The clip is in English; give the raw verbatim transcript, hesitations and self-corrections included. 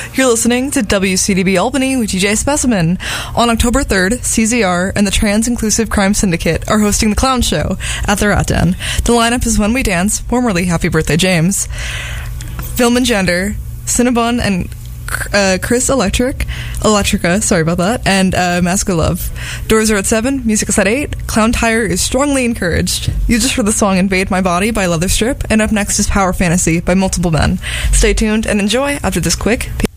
You're listening to W C D B Albany with D J Specimen. On October third, C Z R and the Trans Inclusive Crime Syndicate are hosting the Clown Show at the Rat Den. The lineup is When We Dance, formerly Happy Birthday James, Film and Gender, Cinnabon and uh, Chris Electric, Electrica, sorry about that, and uh, Mask of Love. Doors are at seven, music is at eight, Clown Tire is strongly encouraged. You just heard the song Invade My Body by Leather Strip, and up next is Power Fantasy by Multiple Men. Stay tuned and enjoy after this quick